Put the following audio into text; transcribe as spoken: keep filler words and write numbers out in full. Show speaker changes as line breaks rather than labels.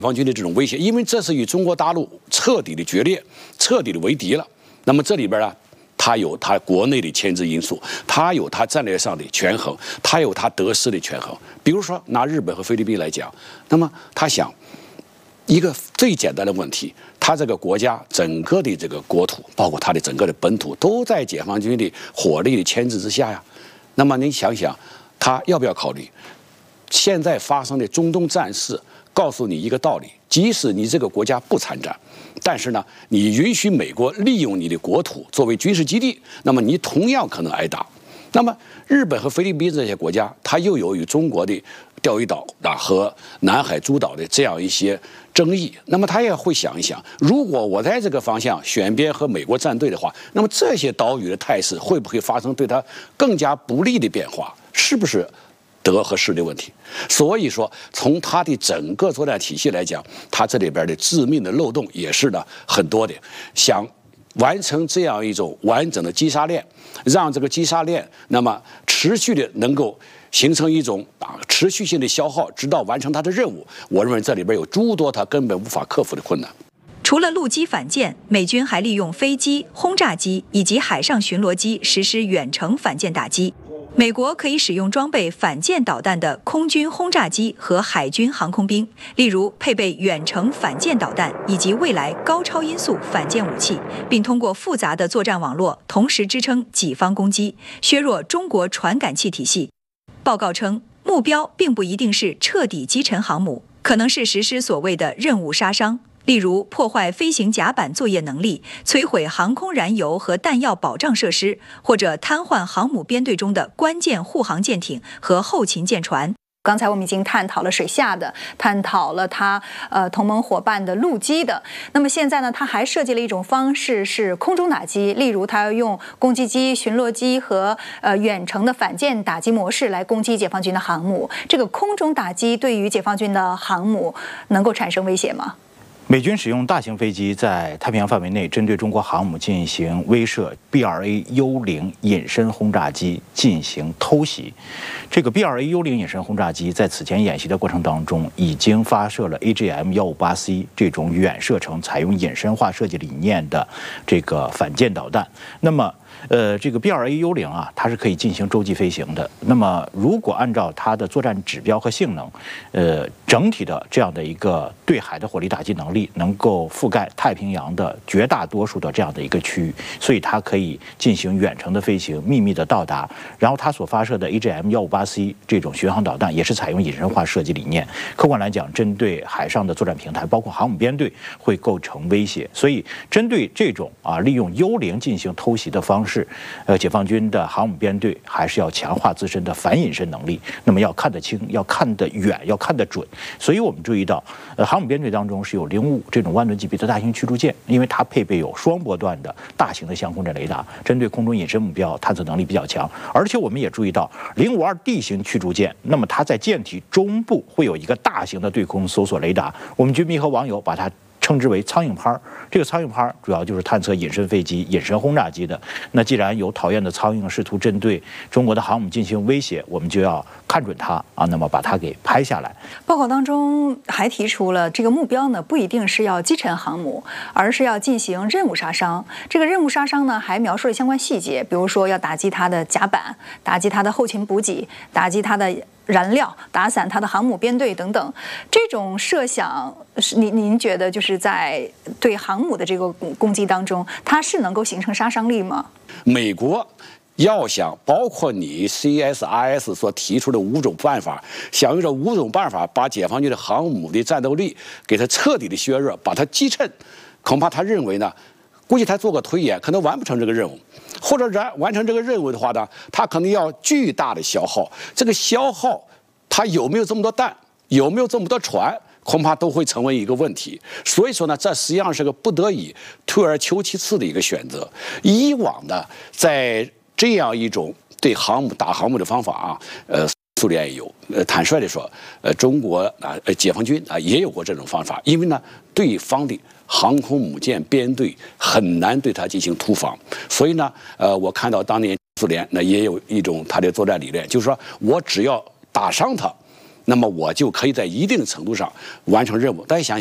方军的这种威胁，因为这是与中国大陆彻底的决裂、彻底的为敌了。那么这里边呢，它有它国内的牵制因素，它有它战略上的权衡，它有它得失的权衡。比如说拿日本和菲律宾来讲，那么他想一个最简单的问题，他这个国家整个的这个国土，包括它的整个的本土，都在解放军的火力的牵制之下呀。那么你想想，他要不要考虑现在发生的中东战事？告诉你一个道理，即使你这个国家不参战，但是呢，你允许美国利用你的国土作为军事基地，那么你同样可能挨打。那么日本和菲律宾这些国家，它又有与中国的钓鱼岛啊和南海诸岛的这样一些争议，那么他也会想一想，如果我在这个方向选边和美国站队的话，那么这些岛屿的态势会不会发生对他更加不利的变化？是不是得和失的问题？所以说，从它的整个作战体系来讲，它这里边的致命的漏洞也是呢很多的。想完成这样一种完整的击杀链，让这个击杀链那么持续的能够形成一种啊持续性的消耗，直到完成它的任务。我认为这里边有诸多它根本无法克服的困难。
除了陆基反舰，美军还利用飞机、轰炸机以及海上巡逻机实施远程反舰打击。美国可以使用装备反舰导弹的空军轰炸机和海军航空兵，例如配备远程反舰导弹以及未来高超音速反舰武器，并通过复杂的作战网络同时支撑己方攻击，削弱中国传感器体系。报告称，目标并不一定是彻底击沉航母，可能是实施所谓的任务杀伤。例如破坏飞行甲板作业能力，摧毁航空燃油和弹药保障设施，或者瘫痪航母编队中的关键护航舰艇和后勤舰船。
刚才我们已经探讨了水下的，探讨了它呃同盟伙伴的陆基的。那么现在呢，它还设计了一种方式是空中打击，例如它要用攻击机、巡逻机和呃远程的反舰打击模式来攻击解放军的航母。这个空中打击对于解放军的航母能够产生威胁吗？
美军使用大型飞机在太平洋范围内针对中国航母进行威慑 B 二 A 幽灵隐身轰炸机进行偷袭。这个 B 二 A 幽灵隐身轰炸机在此前演习的过程当中，已经发射了 A G M 一五八 C 这种远射程、采用隐身化设计理念的这个反舰导弹。那么呃，这个 B 二 A 幽灵啊，它是可以进行洲际飞行的。那么，如果按照它的作战指标和性能，呃，整体的这样的一个对海的火力打击能力，能够覆盖太平洋的绝大多数的这样的一个区域，所以它可以进行远程的飞行、秘密的到达。然后，它所发射的 A G M 一五八 C 这种巡航导弹，也是采用隐身化设计理念。客观来讲，针对海上的作战平台，包括航母编队，会构成威胁。所以，针对这种啊利用幽灵进行偷袭的方式。是，呃，解放军的航母编队还是要强化自身的反隐身能力。那么要看得清，要看得远，要看得准。所以我们注意到，呃，航母编队当中是有零五这种万吨级别的大型驱逐舰，因为它配备有双波段的大型的相控阵雷达，针对空中隐身目标探测能力比较强。而且我们也注意到，零五二 D 型驱逐舰，那么它在舰体中部会有一个大型的对空搜索雷达，我们军迷和网友把它称之为苍蝇拍。这个苍蝇拍主要就是探测隐身飞机、隐身轰炸机的。那既然有讨厌的苍蝇试图针对中国的航母进行威胁，我们就要看准它啊，那么把它给拍下来。
报告当中还提出了这个目标呢，不一定是要击沉航母，而是要进行任务杀伤。这个任务杀伤呢，还描述了相关细节，比如说要打击它的甲板，打击它的后勤补给，打击它的燃料，打散它的航母编队等等。这种设想，您您觉得就是在对航母的这个攻击当中，它是能够形成杀伤力吗？
美国要想包括你 C S I S 所提出的五种办法，想用这五种办法把解放军的航母的战斗力给它彻底的削弱，把它击沉，恐怕他认为呢，估计他做个推演，可能完不成这个任务，或者完完成这个任务的话呢，他可能要巨大的消耗。这个消耗，他有没有这么多弹，有没有这么多船，恐怕都会成为一个问题。所以说呢，这实际上是个不得已退而求其次的一个选择。以往的在这样一种对航母打航母的方法啊，呃。苏联也有，呃，坦率地说，呃，中国啊，呃，解放军啊也有过这种方法，因为呢，对方的航空母舰编队很难对它进行突防，所以呢，呃，我看到当年苏联那也有一种它的作战理念，就是说我只要打伤它， 那么我就可以在一定程度上完成任务。大家想想。